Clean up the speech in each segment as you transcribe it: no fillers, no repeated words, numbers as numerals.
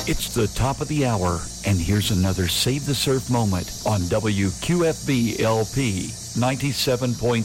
It's the top of the hour, and here's another Save the Surf moment on WQFB LP 97.3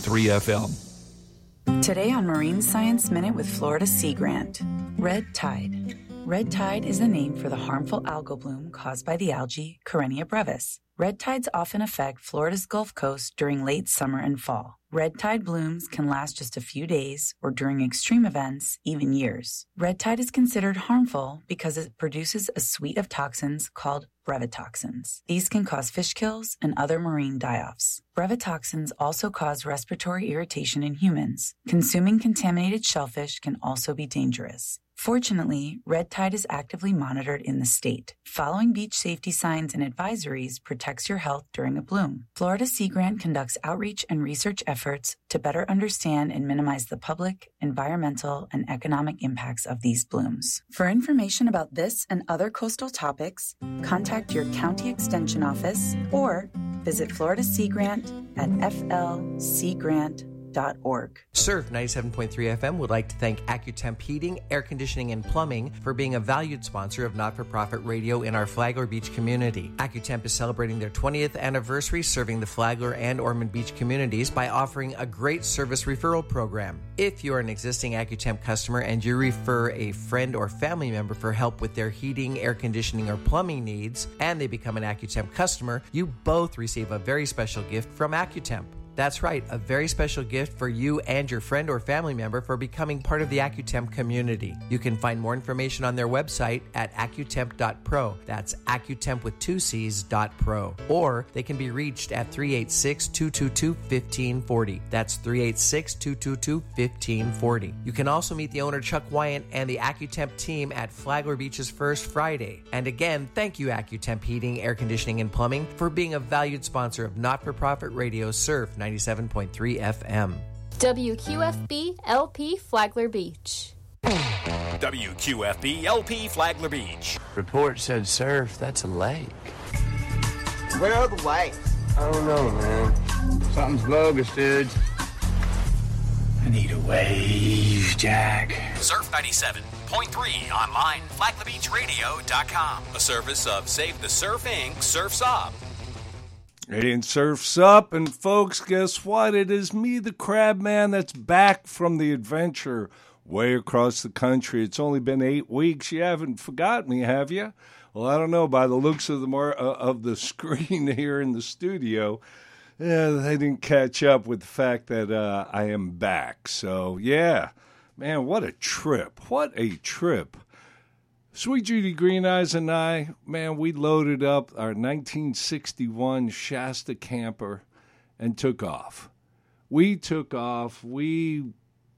FM. Today on Marine Science Minute with Florida Sea Grant. Red tide. Red tide is the name for the harmful algal bloom caused by the algae Karenia brevis. Red tides often affect Florida's Gulf Coast during late summer and fall. Red tide blooms can last just a few days or during extreme events, even years. Red tide is considered harmful because it produces a suite of toxins called brevetoxins. These can cause fish kills and other marine die-offs. Brevetoxins also cause respiratory irritation in humans. Consuming contaminated shellfish can also be dangerous. Fortunately, red tide is actively monitored in the state. Following beach safety signs and advisories protects your health during a bloom. Florida Sea Grant conducts outreach and research efforts to better understand and minimize the public, environmental, and economic impacts of these blooms. For information about this and other coastal topics, contact your county extension office or visit Florida Sea Grant at flseagrant.org. Surf 97.3 FM would like to thank AccuTemp Heating, Air Conditioning, and Plumbing for being a valued sponsor of not-for-profit radio in our Flagler Beach community. AccuTemp is celebrating their 20th anniversary serving the Flagler and Ormond Beach communities by offering a great service referral program. If you are an existing AccuTemp customer and you refer a friend or family member for help with their heating, air conditioning, or plumbing needs, and they become an AccuTemp customer, you both receive a very special gift from AccuTemp. That's right, a very special gift for you and your friend or family member for becoming part of the AccuTemp community. You can find more information on their website at accutemp.pro. That's AccuTemp with 2 C's.pro. Or they can be reached at 386-222-1540. That's 386-222-1540. You can also meet the owner Chuck Wyant and the AccuTemp team at Flagler Beach's First Friday. And again, thank you AccuTemp Heating, Air Conditioning, and Plumbing for being a valued sponsor of not-for-profit radio Surf 97.3 FM. WQFB LP Flagler Beach. WQFB LP Flagler Beach. Report said surf, that's a lake. Where are the lakes? I don't know, man. Something's bogus, dude. I need a wave, Jack. Surf 97.3 online, flaglerbeachradio.com. A service of Save the Surf Inc., Surf's Up. And Surf's Up, and folks, guess what? It is me, the Crab Man, that's back from the adventure way across the country. It's only been 8 weeks. You haven't forgot me, have you? Well, I don't know. By the looks of the screen here in the studio, they didn't catch up with the fact that I am back. So, yeah, man, what a trip. What a trip. Sweet Judy Green Eyes and I, man, we loaded up our 1961 Shasta camper and took off. We took off. We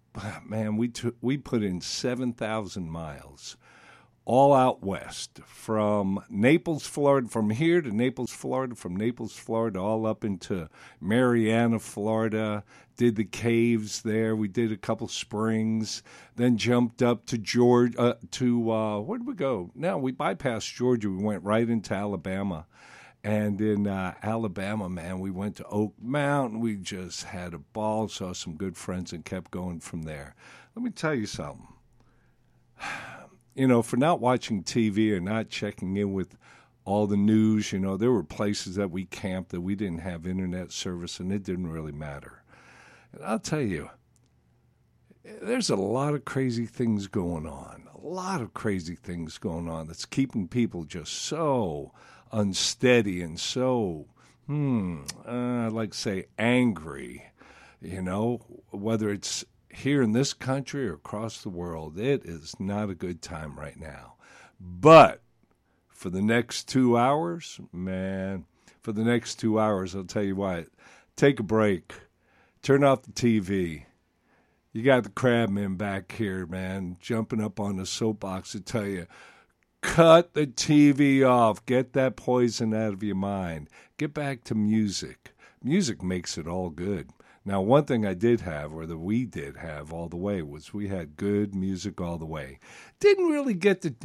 put in 7,000 miles all out west from Naples, Florida, from here to Naples, Florida, from Naples, Florida, all up into Marianna, Florida, did the caves there. We did a couple springs, then jumped up to Georgia, where did we go? No, we bypassed Georgia. We went right into Alabama. And in Alabama, man, we went to Oak Mountain. We just had a ball, saw some good friends, and kept going from there. Let me tell you something. You know, for not watching TV or not checking in with all the news, you know, there were places that we camped that we didn't have internet service, and it didn't really matter. And I'll tell you, there's a lot of crazy things going on, that's keeping people just so unsteady and so, I'd like to say angry, you know, whether it's here in this country or across the world. It is not a good time right now. But for the next 2 hours, I'll tell you what, take a break, turn off the TV. You got the Crabman back here, man, jumping up on the soapbox to tell you, cut the TV off. Get that poison out of your mind. Get back to music. Music makes it all good. Now, one thing we did have all the way was we had good music all the way. Didn't really get to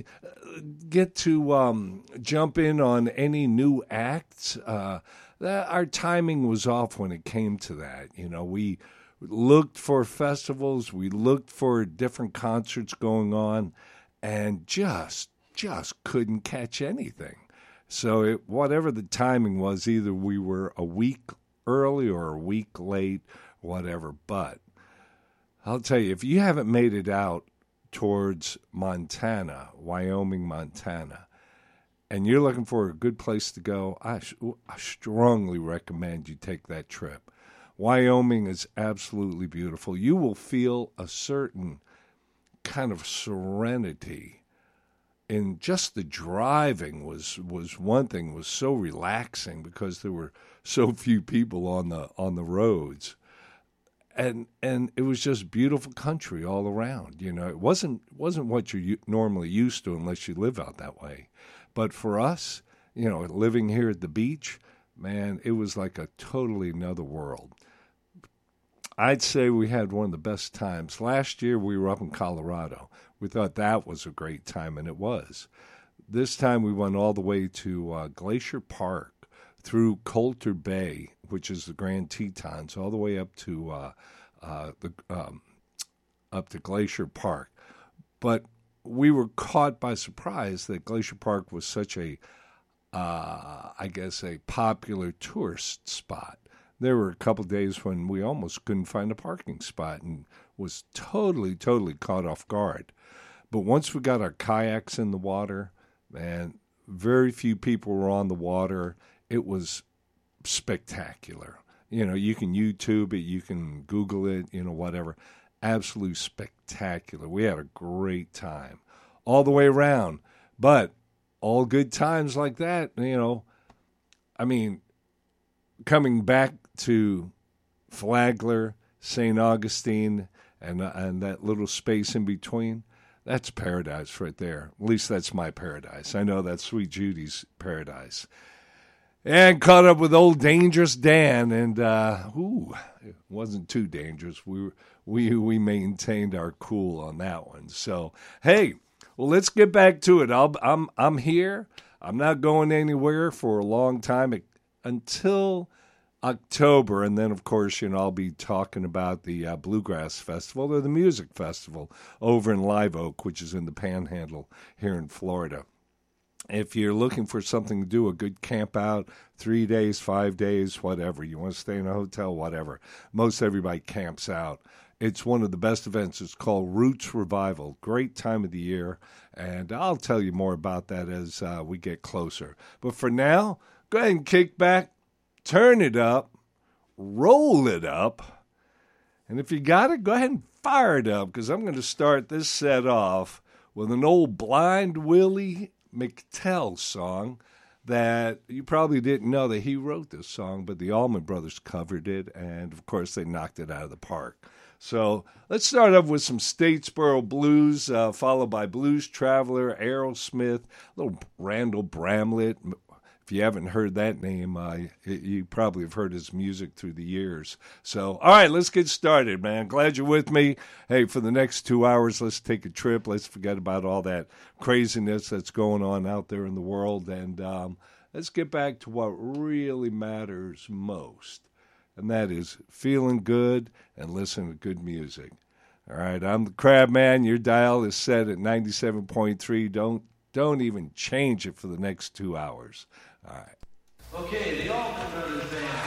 jump in on any new acts. Our timing was off when it came to that. You know, we looked for festivals, we looked for different concerts going on, and just just couldn't catch anything. So whatever the timing was, either we were a week early or a week late, whatever. But I'll tell you, if you haven't made it out towards Montana, Wyoming, Montana, and you're looking for a good place to go, I strongly recommend you take that trip. Wyoming is absolutely beautiful. You will feel a certain kind of serenity. And just the driving was one thing, was so relaxing because there were so few people on the roads. And it was just beautiful country all around. You know, it wasn't what you're normally used to unless you live out that way. But for us, you know, living here at the beach, man, it was like a totally another world. I'd say we had one of the best times. Last year we were up in Colorado. We thought that was a great time, and it was. This time we went all the way to Glacier Park, through Coulter Bay, which is the Grand Tetons, all the way up to Glacier Park. But we were caught by surprise that Glacier Park was such a popular tourist spot. There were a couple days when we almost couldn't find a parking spot and was totally caught off guard. But once we got our kayaks in the water, man, very few people were on the water. It was spectacular. You know, you can YouTube it, you can Google it, you know, whatever. Absolutely spectacular. We had a great time all the way around. But all good times like that, you know, I mean, coming back to Flagler, St. Augustine, and that little space in between, that's paradise right there. At least that's my paradise. I know that's Sweet Judy's paradise. And caught up with old Dangerous Dan, and it wasn't too dangerous. We maintained our cool on that one. So hey, well, let's get back to it. I'm here. I'm not going anywhere for a long time until October, and then of course, you know, I'll be talking about the Bluegrass Festival or the Music Festival over in Live Oak, which is in the Panhandle here in Florida. If you're looking for something to do, a good camp out, 3 days, 5 days, whatever, you want to stay in a hotel, whatever. Most everybody camps out. It's one of the best events. It's called Roots Revival. Great time of the year, and I'll tell you more about that as we get closer. But for now, go ahead and kick back, turn it up, roll it up, and if you got it, go ahead and fire it up, because I'm going to start this set off with an old Blind Willie McTell song that you probably didn't know that he wrote this song, but the Allman Brothers covered it, and of course they knocked it out of the park. So let's start off with some Statesboro blues, followed by Blues Traveler, Aerosmith, little Randall Bramlett. If you haven't heard that name, you probably have heard his music through the years. So, all right, let's get started, man. Glad you're with me. Hey, for the next 2 hours, let's take a trip. Let's forget about all that craziness that's going on out there in the world, and let's get back to what really matters most, and that is feeling good and listening to good music. All right, I'm the Crab Man. Your dial is set at 97.3. Don't even change it for the next 2 hours. All right. Okay, the Allman Brothers Band.